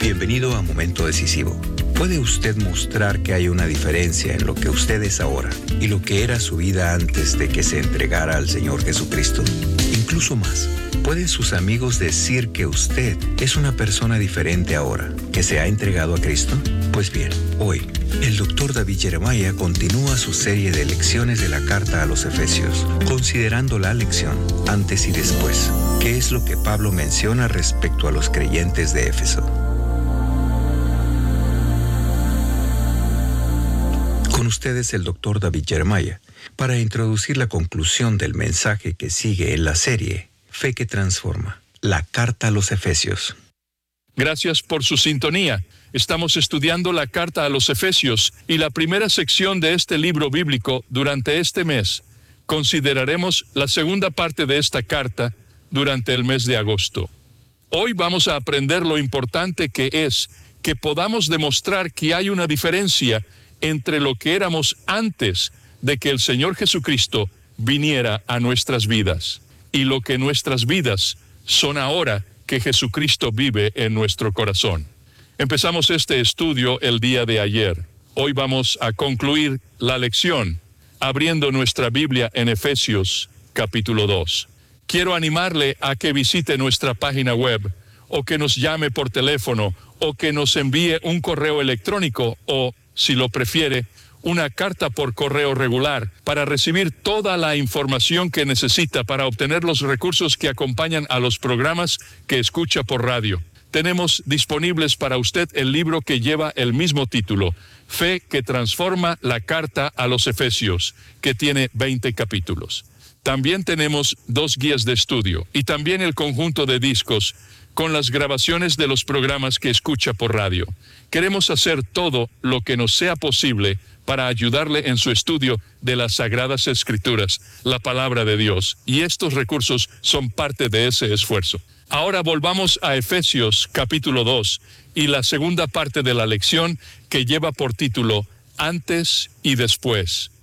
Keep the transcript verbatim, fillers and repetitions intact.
Bienvenido a Momento Decisivo. ¿Puede usted mostrar que hay una diferencia en lo que usted es ahora y lo que era su vida antes de que se entregara al Señor Jesucristo? Incluso más, ¿pueden sus amigos decir que usted es una persona diferente ahora, que se ha entregado a Cristo? Pues bien, hoy, el doctor David Jeremiah continúa su serie de lecciones de la carta a los Efesios, considerando la lección antes y después. ¿Qué es lo que Pablo menciona respecto a los creyentes de Éfeso? Con ustedes el doctor David Jeremiah, para introducir la conclusión del mensaje que sigue en la serie Fe que Transforma, la carta a los Efesios. Gracias por su sintonía. Estamos estudiando la carta a los Efesios y la primera sección de este libro bíblico durante este mes. Consideraremos la segunda parte de esta carta durante el mes de agosto. Hoy vamos a aprender lo importante que es que podamos demostrar que hay una diferencia entre lo que éramos antes de que el Señor Jesucristo viniera a nuestras vidas y lo que nuestras vidas son ahora que Jesucristo vive en nuestro corazón. Empezamos este estudio el día de ayer. Hoy vamos a concluir la lección abriendo nuestra Biblia en Efesios capítulo dos. Quiero animarle a que visite nuestra página web o que nos llame por teléfono o que nos envíe un correo electrónico o, si lo prefiere, una carta por correo regular para recibir toda la información que necesita para obtener los recursos que acompañan a los programas que escucha por radio. Tenemos disponibles para usted el libro que lleva el mismo título, Fe que Transforma, la carta a los Efesios, que tiene veinte capítulos. También tenemos dos guías de estudio y también el conjunto de discos con las grabaciones de los programas que escucha por radio. Queremos hacer todo lo que nos sea posible para ayudarle en su estudio de las Sagradas Escrituras, la Palabra de Dios, y estos recursos son parte de ese esfuerzo. Ahora volvamos a Efesios capítulo dos y la segunda parte de la lección que lleva por título Antes y Después.